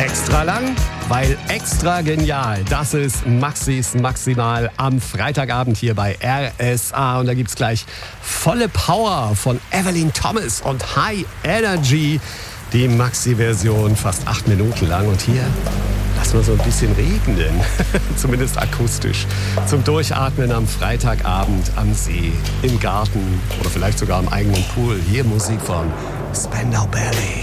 Extra lang, weil extra genial. Das ist Maxis Maximal am Freitagabend hier bei RSA. Und da gibt's gleich volle Power von Evelyn Thomas und High Energy. Die Maxi-Version fast 8 Minuten lang. Und hier lassen wir so ein bisschen regnen, zumindest akustisch. Zum Durchatmen am Freitagabend am See, im Garten oder vielleicht sogar am eigenen Pool. Hier Musik von Spandau Ballet.